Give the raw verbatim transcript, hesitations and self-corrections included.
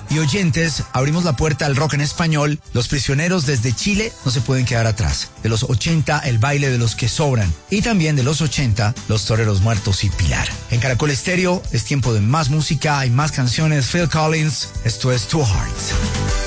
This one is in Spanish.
y oyentes, abrimos la puerta al rock en español. Los Prisioneros desde Chile no se pueden quedar atrás. De los ochenta, El baile de los que sobran. Y también de los ochenta, Los Toreros Muertos y Pilar. En Caracol Estéreo es tiempo de más música, hay más canciones. Phil Collins, esto es Two Hearts.